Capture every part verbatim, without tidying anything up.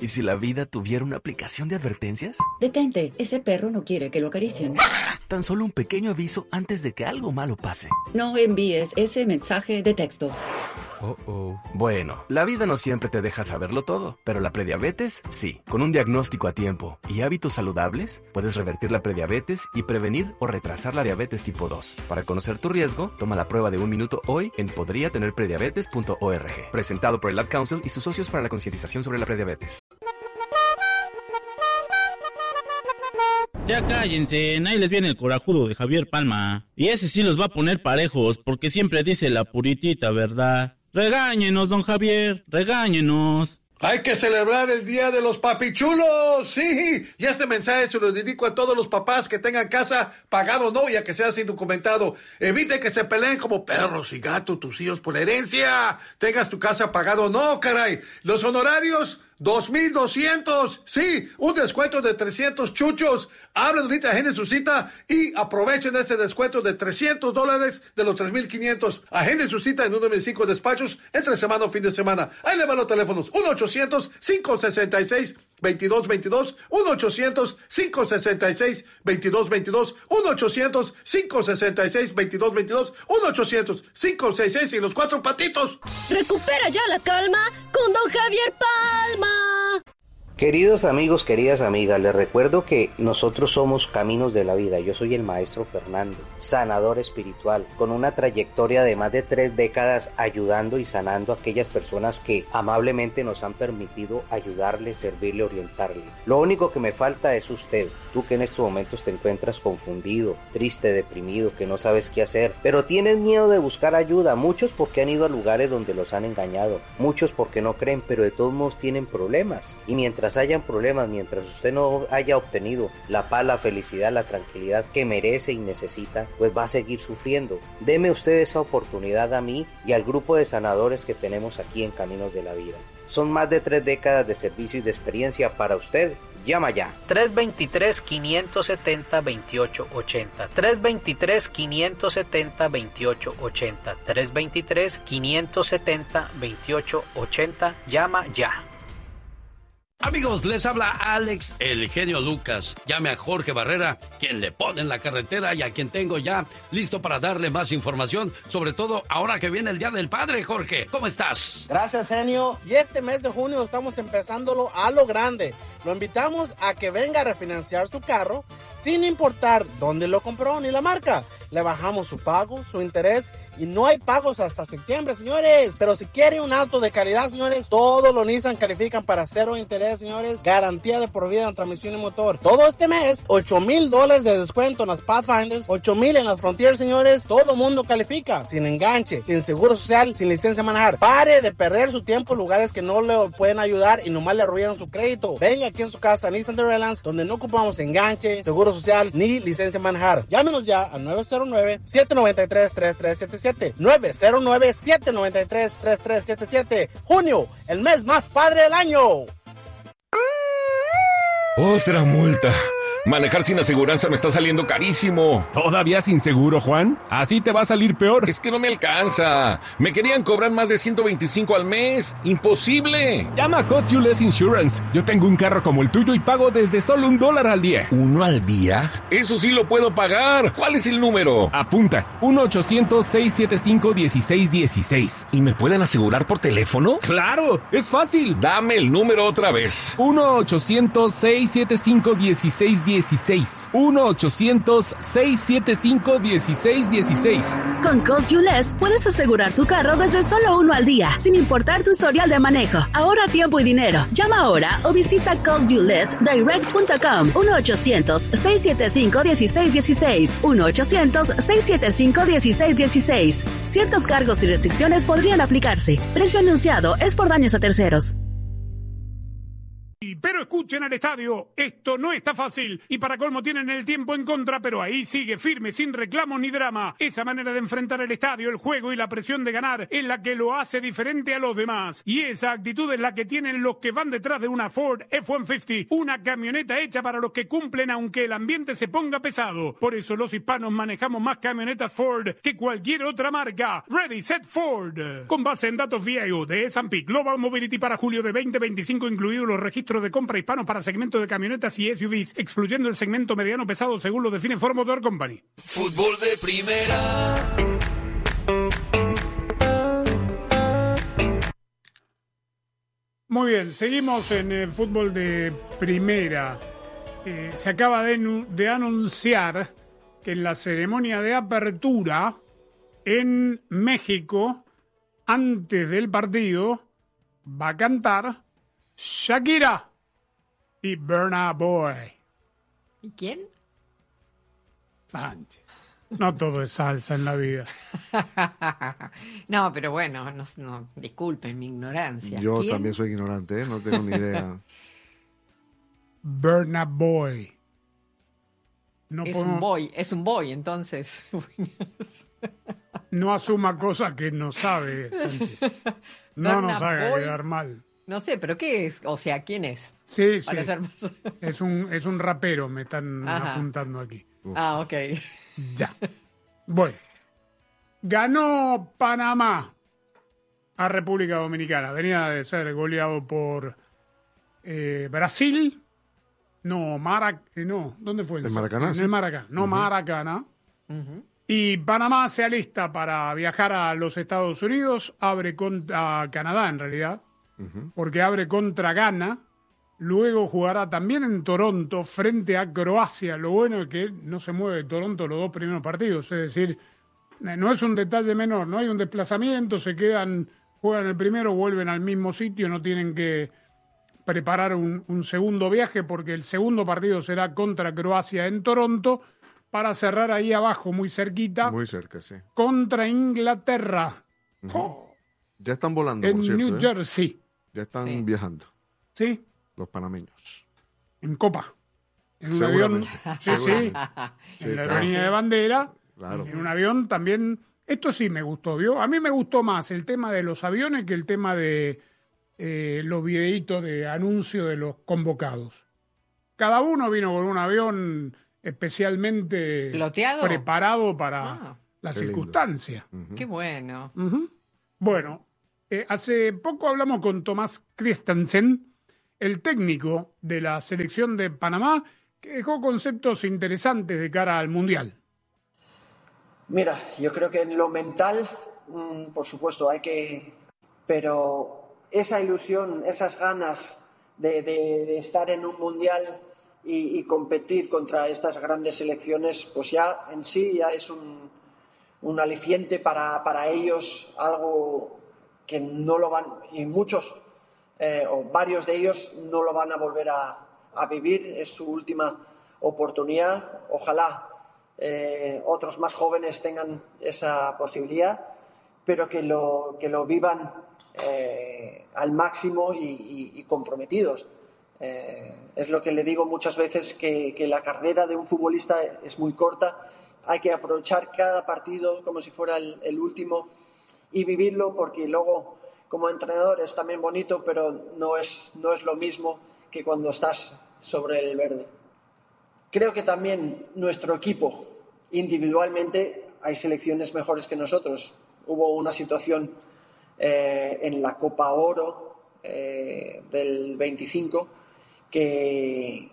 ¿Y si la vida tuviera una aplicación de advertencias? Detente, ese perro no quiere que lo acaricien. Tan solo un pequeño aviso antes de que algo malo pase. No envíes ese mensaje de texto. Oh, oh. Bueno, la vida no siempre te deja saberlo todo, pero la prediabetes, sí. Con un diagnóstico a tiempo y hábitos saludables, puedes revertir la prediabetes y prevenir o retrasar la diabetes tipo dos. Para conocer tu riesgo, toma la prueba de un minuto hoy en podría tener prediabetes punto org. Presentado por el Ad Council y sus socios para la concientización sobre la prediabetes. Ya cállense, ahí les viene el corajudo de Javier Palma. Y ese sí los va a poner parejos, porque siempre dice la puritita verdad. Regáñenos, don Javier, regáñenos. Hay que celebrar el Día de los Papichulos, sí. Y este mensaje se lo dedico a todos los papás que tengan casa pagado o no, ya que seas indocumentado. Evite que se peleen como perros y gatos tus hijos por la herencia. Tengas tu casa pagado o no, caray. Los honorarios, dos mil doscientos, sí, un descuento de trescientos chuchos. Hablen ahorita, agenden su cita y aprovechen ese descuento de trescientos dólares de los tres mil quinientos. Agenden su cita en uno de mis cinco despachos entre semana o fin de semana. Ahí le van los teléfonos, uno ochocientos, cinco sesenta y seis, veintidós veintidós, uno ochocientos, cinco sesenta y seis, veintidós veintidós, uno ochocientos, cinco sesenta y seis, veintidós veintidós, uno ochocientos, cinco sesenta y seis y los cuatro patitos. Recupera ya la calma con don Javier Palma. Queridos amigos, queridas amigas, les recuerdo que nosotros somos Caminos de la Vida. Yo soy el maestro Fernando, sanador espiritual, con una trayectoria de más de tres décadas ayudando y sanando a aquellas personas que amablemente nos han permitido ayudarle, servirle, orientarle. Lo único que me falta es usted, tú que en estos momentos te encuentras confundido, triste, deprimido, que no sabes qué hacer, pero tienes miedo de buscar ayuda, muchos porque han ido a lugares donde los han engañado, muchos porque no creen, pero de todos modos tienen problemas. Y mientras hayan problemas, mientras usted no haya obtenido la paz, la felicidad, la tranquilidad que merece y necesita, pues va a seguir sufriendo. Deme usted esa oportunidad a mí y al grupo de sanadores que tenemos aquí en Caminos de la Vida. Son más de tres décadas de servicio y de experiencia para usted. Llama ya. tres dos tres, cinco siete cero, veintiocho ochenta. tres dos tres, cinco siete cero, veintiocho ochenta. tres dos tres, cinco siete cero, veintiocho ochenta. Llama ya. Amigos, les habla Alex, el genio Lucas. Llame a Jorge Barrera, quien le pone en la carretera y a quien tengo ya listo para darle más información, sobre todo ahora que viene el Día del Padre. Jorge, ¿cómo estás? Gracias, genio. Y este mes de junio estamos empezándolo a lo grande. Lo invitamos a que venga a refinanciar su carro sin importar dónde lo compró ni la marca. Le bajamos su pago, su interés y no hay pagos hasta septiembre, señores. Pero si quiere un auto de calidad, señores, todos los Nissan califican para cero interés, señores. Garantía de por vida en la transmisión y motor. Todo este mes, ocho mil dólares de descuento en las Pathfinders, ocho mil en las Frontier, señores. Todo mundo califica, sin enganche, sin seguro social, sin licencia de manejar. Pare de perder su tiempo en lugares que no le pueden ayudar y nomás le arruinan su crédito. Venga aquí en su casa, Nissan de Redlands, donde no ocupamos enganche, seguro social, ni licencia de manejar. Llámenos ya al nueve cero nueve, siete nueve tres, tres tres siete siete. nueve cero nueve, siete nueve tres, tres tres siete siete. Junio, el mes más padre del año. Otra multa. Manejar sin aseguranza me está saliendo carísimo. ¿Todavía sin seguro, Juan? Así te va a salir peor. Es que no me alcanza. Me querían cobrar más de ciento veinticinco al mes. ¡Imposible! Llama a Cost You Less Insurance. Yo tengo un carro como el tuyo y pago desde solo un dólar al día. ¿Uno al día? Eso sí lo puedo pagar. ¿Cuál es el número? Apunta. uno ochocientos, seiscientos setenta y cinco, dieciséis dieciséis. ¿Y me pueden asegurar por teléfono? ¡Claro! ¡Es fácil! Dame el número otra vez. uno ochocientos, seiscientos setenta y cinco, dieciséis dieciséis. uno ochocientos, seiscientos setenta y cinco, dieciséis dieciséis. Con Cost You Less puedes asegurar tu carro desde solo uno al día, sin importar tu historial de manejo. Ahorra tiempo y dinero. Llama ahora o visita cost you less direct punto com. uno ochocientos, seiscientos setenta y cinco, dieciséis dieciséis. uno ochocientos, seiscientos setenta y cinco, dieciséis dieciséis. Ciertos cargos y restricciones podrían aplicarse. Precio anunciado es por daños a terceros. Pero escuchen al estadio, esto no está fácil. Y para colmo tienen el tiempo en contra, pero ahí sigue firme, sin reclamos ni drama. Esa manera de enfrentar el estadio, el juego y la presión de ganar es la que lo hace diferente a los demás. Y esa actitud es la que tienen los que van detrás de una Ford F ciento cincuenta, una camioneta hecha para los que cumplen aunque el ambiente se ponga pesado. Por eso los hispanos manejamos más camionetas Ford que cualquier otra marca. Ready, Set, Ford. Con base en datos V I O de S and P Global Mobility para julio de veinte veinticinco, incluidos los registros de compra hispanos para segmento de camionetas y S U Vs, excluyendo el segmento mediano pesado según lo define Ford Motor Company. Fútbol de primera. Muy bien, seguimos en el fútbol de primera. Eh, se acaba de, de anunciar que en la ceremonia de apertura en México, antes del partido, va a cantar Shakira y Burna Boy. ¿Y quién? Sánchez. No todo es salsa en la vida. No, pero bueno, no, no, disculpen mi ignorancia. Yo ¿Quién? también soy ignorante, ¿eh? No tengo ni idea. Burna Boy. No es podemos... un boy, es un boy, entonces. No asuma cosas que no sabe, Sánchez. No Burna nos haga Boy. quedar mal. No sé, pero ¿qué es? O sea, ¿quién es? Sí, Para sí. ser más- Es un, es un rapero, me están Ajá. apuntando aquí. Ah, ok. Ya. Bueno. Ganó Panamá a República Dominicana. Venía de ser goleado por eh, Brasil. No, Marac... eh, no, ¿dónde fue? ¿En Maracaná, En sí? el Maracaná. No, Ujú. Maracaná. Ujú. Y Panamá se alista para viajar a los Estados Unidos. Abre contra Canadá, en realidad. Ujú. Porque abre contra Ghana. Luego jugará también en Toronto frente a Croacia. Lo bueno es que no se mueve Toronto los dos primeros partidos. Es decir, eh, no es un detalle menor. No hay un desplazamiento, se quedan, juegan el primero, vuelven al mismo sitio. No tienen que preparar un, un segundo viaje porque el segundo partido será contra Croacia en Toronto para cerrar ahí abajo, muy cerquita, Muy cerca, sí. contra Inglaterra. Ujú. Oh, Ya están volando, en por cierto. New ¿eh? Jersey. Ya están Sí. viajando, ¿Sí? los panameños. En Copa. En un avión. Seguramente. Sí, sí. Seguramente. Sí, En la claro. aerolínea de bandera. Claro. En un avión también. Esto sí me gustó, ¿vio? A mí me gustó más el tema de los aviones que el tema de eh, los videitos de anuncio de los convocados. Cada uno vino con un avión especialmente ¿Piloteado? preparado para Ah. la Qué lindo. circunstancia. Ujú. Qué bueno. Ujú. Bueno, eh, hace poco hablamos con Tomás Christensen, el técnico de la selección de Panamá, que dejó conceptos interesantes de cara al Mundial. Mira, yo creo que en lo mental, mm, por supuesto, hay que... Pero esa ilusión, esas ganas de, de- de estar en un mundial y, y competir contra estas grandes selecciones, pues ya en sí ya es un, un aliciente para, para ellos, algo que no lo van... Y muchos, eh, o varios de ellos, no lo van a volver a, a vivir. Es su última oportunidad. Ojalá eh, otros más jóvenes tengan esa posibilidad, pero que lo, que lo vivan eh, al máximo y, y- y comprometidos. Eh, es lo que le digo muchas veces, que, que la carrera de un futbolista es muy corta. Hay que aprovechar cada partido como si fuera el, el último y vivirlo, porque luego como entrenador es también bonito, pero no es, no es lo mismo que cuando estás sobre el verde. Creo que también nuestro equipo, individualmente, hay selecciones mejores que nosotros. Hubo una situación eh, en la Copa Oro eh, del veinticinco que,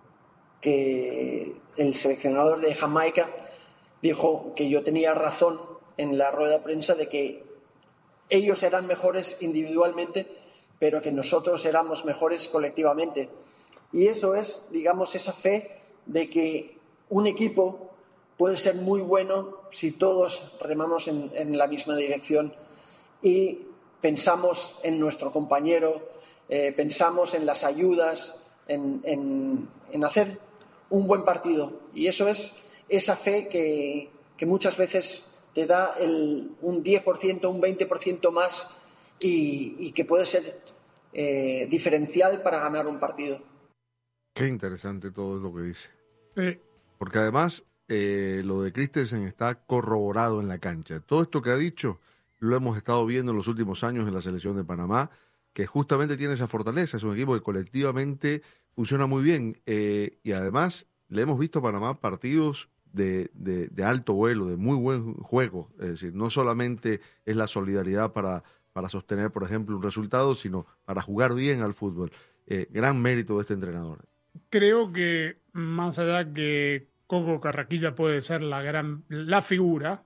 que el seleccionador de Jamaica dijo que yo tenía razón en la rueda de prensa de que ellos eran mejores individualmente, pero que nosotros éramos mejores colectivamente. Y eso es, digamos, esa fe de que un equipo puede ser muy bueno si todos remamos en, en la misma dirección y pensamos en nuestro compañero, eh, pensamos en las ayudas, en, en, en hacer un buen partido. Y eso es esa fe que, que muchas veces te da el, un diez por ciento, un veinte por ciento más y, y que puede ser eh, diferencial para ganar un partido. Qué interesante todo lo que dice. Sí. Porque además, eh, lo de Christensen está corroborado en la cancha. Todo esto que ha dicho lo hemos estado viendo en los últimos años en la selección de Panamá, que justamente tiene esa fortaleza. Es un equipo que colectivamente funciona muy bien. Eh, y además, le hemos visto a Panamá partidos de, de, de alto vuelo, de muy buen juego. Es decir, no solamente es la solidaridad para, para sostener, por ejemplo, un resultado, sino para jugar bien al fútbol. Eh, gran mérito de este entrenador. Creo que más allá que Coco Carraquilla puede ser la gran la figura,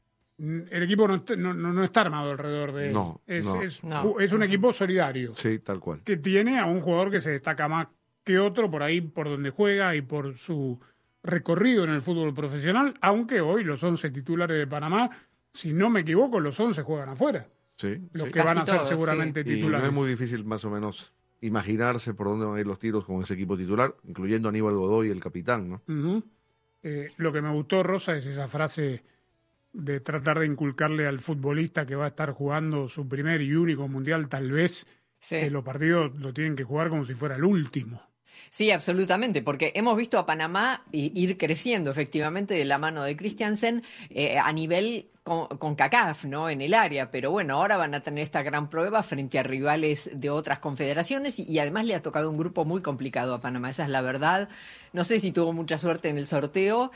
el equipo no, no, no está armado alrededor de él. No, es, no. es, No. es un equipo solidario. Sí, tal cual. Que tiene a un jugador que se destaca más que otro por ahí, por donde juega y por su recorrido en el fútbol profesional, aunque hoy los once titulares de Panamá, si no me equivoco, los once juegan afuera. Sí, Los sí. que van a Casi ser todos, seguramente Y no titulares. es muy difícil más o menos imaginarse por dónde van a ir los tiros con ese equipo titular, incluyendo a Aníbal Godoy, el capitán, ¿no? Ujú. Eh, lo que me gustó, Rosa, es esa frase de tratar de inculcarle al futbolista que va a estar jugando su primer y único mundial, tal vez, Sí. que los partidos lo tienen que jugar como si fuera el último. Sí, absolutamente, porque hemos visto a Panamá ir creciendo efectivamente de la mano de Christiansen eh, a nivel con, con CACAF, ¿no? En el área, pero bueno, ahora van a tener esta gran prueba frente a rivales de otras confederaciones y, y además le ha tocado un grupo muy complicado a Panamá, esa es la verdad. No sé si tuvo mucha suerte en el sorteo,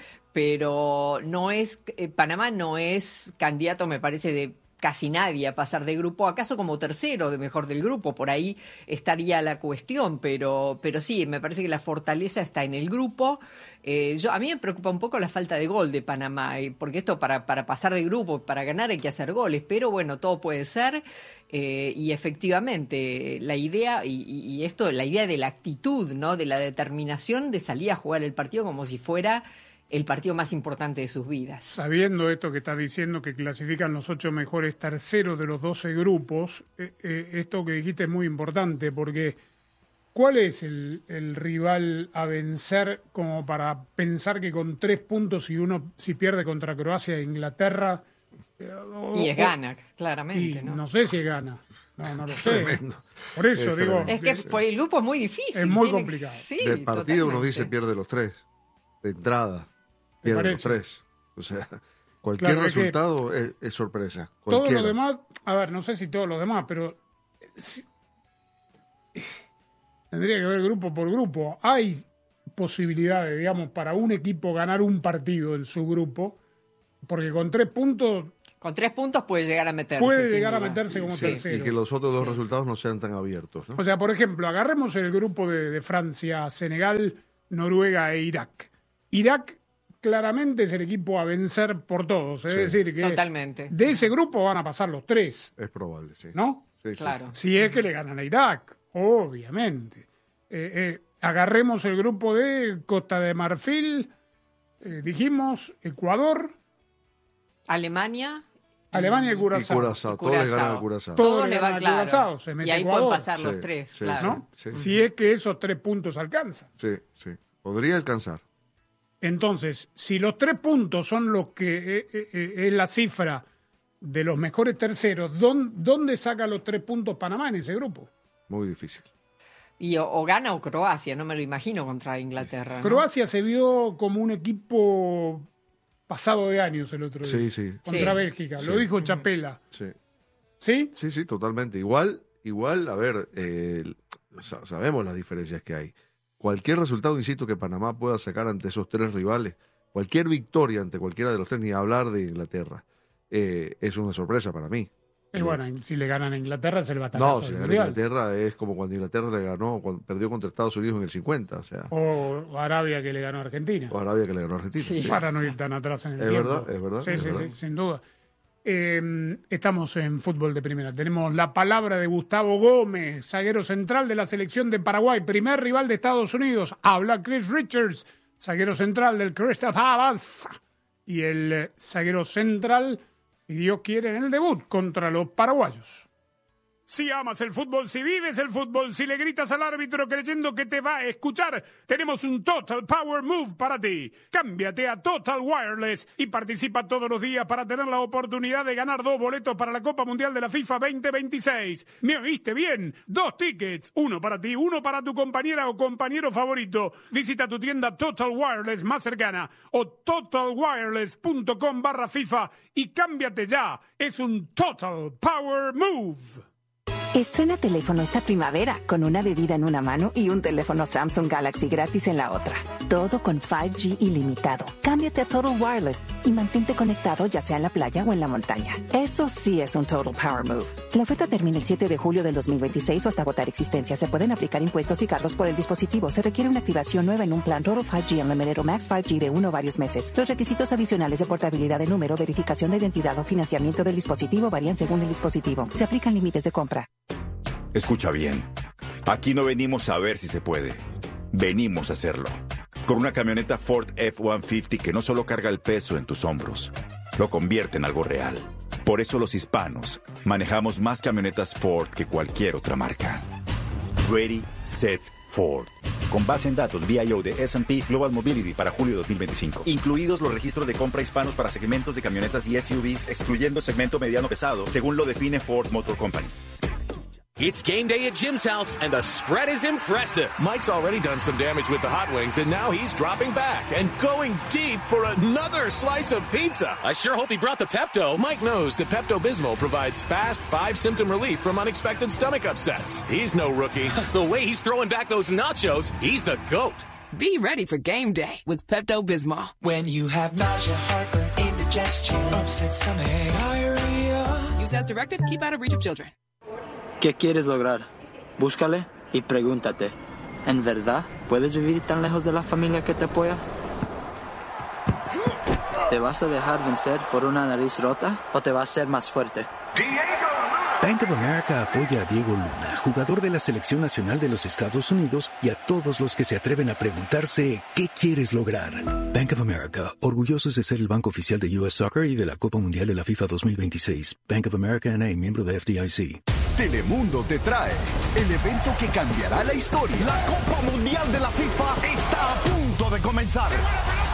pero no es eh, Panamá no es candidato, me parece, de casi nadie a pasar de grupo, acaso como tercero de mejor del grupo, por ahí estaría la cuestión, pero, pero sí, me parece que la fortaleza está en el grupo. Eh, yo, a mí me preocupa un poco la falta de gol de Panamá, eh, porque esto para, para pasar de grupo, para ganar hay que hacer goles, pero bueno, todo puede ser, eh, y efectivamente la idea, y, y esto, la idea de la actitud, ¿no? De la determinación de salir a jugar el partido como si fuera el partido más importante de sus vidas. Sabiendo esto que estás diciendo, que clasifican los ocho mejores terceros de los doce grupos, eh, eh, esto que dijiste es muy importante, porque ¿cuál es el, el rival a vencer como para pensar que con tres puntos, y uno si pierde contra Croacia e Inglaterra... Eh, o, Y es o, gana, claramente, y ¿no? sé. No sé si es gana. No, no lo sé. Tremendo. Por eso Es digo... Es que fue el grupo es muy difícil. Es muy tiene- complicado. Sí, Del partido uno totalmente. dice pierde los tres. De entrada, pierde los parece? tres. O sea, cualquier Claro, es que resultado es, es sorpresa. Todo Cualquiera. lo demás, a ver, no sé si todos los demás, pero si- tendría que ver grupo por grupo. Hay posibilidades, digamos, para un equipo ganar un partido en su grupo, porque con tres puntos Con tres puntos puede llegar a meterse. puede sin llegar a duda. meterse como Sí, tercero. y que los otros dos resultados no sean tan abiertos, ¿no? O sea, por ejemplo, agarremos el grupo de, de Francia, Senegal, Noruega e Irak. Irak claramente es el equipo a vencer por todos. Es Sí. decir, que Totalmente. de ese grupo van a pasar los tres, Es probable, sí. ¿no? Sí, sí, Claro. Si es que le ganan a Irak, obviamente. Eh, eh, agarremos el grupo de Costa de Marfil, eh, dijimos Ecuador, Alemania. Alemania y sí. Y Curazao. Curazao, todos le ganan a Curazao. Todos Todos le le va ganan a claro. Curazao, se mete Y ahí Ecuador. pueden pasar los Sí, tres, sí, claro. ¿no? Sí. Si es que esos tres puntos alcanzan. Sí, sí. Podría alcanzar. Entonces, si los tres puntos son los que eh, eh, eh, es la cifra de los mejores terceros, ¿dónde, ¿dónde saca los tres puntos Panamá en ese grupo? Muy difícil. Y o, o gana o Croacia, no me lo imagino contra Inglaterra. ¿no? Croacia se vio como un equipo pasado de años el otro día. Sí, sí. Contra Sí. Bélgica, Sí. lo dijo Chapela. Sí. ¿Sí? Sí, sí, totalmente. Igual, igual, a ver, eh, sa- sabemos las diferencias que hay. Cualquier resultado, insisto, que Panamá pueda sacar ante esos tres rivales, cualquier victoria ante cualquiera de los tres, ni hablar de Inglaterra, eh, es una sorpresa para mí. Y bueno, si le ganan a Inglaterra se le va a talar No, si le gana Inglaterra es como cuando Inglaterra le ganó, cuando perdió contra Estados Unidos en el cincuenta, o sea, O Arabia que le ganó a Argentina. o Arabia que le ganó a Argentina. Sí. sí. Para no ir tan atrás en el Es tiempo. verdad, es verdad, Sí, es sí, verdad. sí, sin duda. Eh, estamos en fútbol de primera. Tenemos la palabra de Gustavo Gómez, zaguero central de la selección de Paraguay, primer rival de Estados Unidos. Habla Chris Richards, zaguero central del Crystal Palace. Y el eh, zaguero central, y Dios quiere, en el debut contra los paraguayos. Si amas el fútbol, si vives el fútbol, si le gritas al árbitro creyendo que te va a escuchar, tenemos un Total Power Move para ti. Cámbiate a Total Wireless y participa todos los días para tener la oportunidad de ganar dos boletos para la Copa Mundial de la FIFA veinte veintiséis. ¿Me oíste bien? Dos tickets, uno para ti, uno para tu compañera o compañero favorito. Visita tu tienda Total Wireless más cercana o totalwireless.com barra FIFA y cámbiate ya. Es un Total Power Move. Estrena teléfono esta primavera con una bebida en una mano y un teléfono Samsung Galaxy gratis en la otra. Todo con cinco G ilimitado. Cámbiate a Total Wireless y mantente conectado ya sea en la playa o en la montaña. Eso sí es un Total Power Move. La oferta termina el siete de julio del dos mil veintiséis o hasta agotar existencia. Se pueden aplicar impuestos y cargos por el dispositivo. Se requiere una activación nueva en un plan Total cinco G Unlimited o Max cinco G de uno o varios meses. Los requisitos adicionales de portabilidad de número, verificación de identidad o financiamiento del dispositivo varían según el dispositivo. Se aplican límites de compra. Escucha bien. Aquí no venimos a ver si se puede. Venimos a hacerlo. Con una camioneta Ford F ciento cincuenta que no solo carga el peso en tus hombros, lo convierte en algo real. Por eso los hispanos manejamos más camionetas Ford que cualquier otra marca. Ready, Set, Ford. Con base en datos V I O de S and P Global Mobility para julio de dos mil veinticinco. Incluidos los registros de compra hispanos para segmentos de camionetas y S U Vs, excluyendo segmento mediano pesado, según lo define Ford Motor Company. It's game day at Jim's house, and the spread is impressive. Mike's already done some damage with the hot wings, and now he's dropping back and going deep for another slice of pizza. I sure hope he brought the Pepto. Mike knows that Pepto-Bismol provides fast, five-symptom relief from unexpected stomach upsets. He's no rookie. The way he's throwing back those nachos, he's the GOAT. Be ready for game day with Pepto-Bismol. When you have nausea, heartburn, indigestion, upset stomach, diarrhea. Use as directed. Keep out of reach of children. ¿Qué quieres lograr? Búscale y pregúntate. ¿En verdad puedes vivir tan lejos de la familia que te apoya? ¿Te vas a dejar vencer por una nariz rota o te vas a ser más fuerte? Bank of America apoya a Diego Luna, jugador de la Selección Nacional de los Estados Unidos, y a todos los que se atreven a preguntarse ¿qué quieres lograr? Bank of America, orgullosos de ser el banco oficial de U S Soccer y de la Copa Mundial de la FIFA dos mil veintiséis. Bank of America N A, miembro de F D I C. Telemundo te trae el evento que cambiará la historia. La Copa Mundial de la FIFA está a punto de comenzar.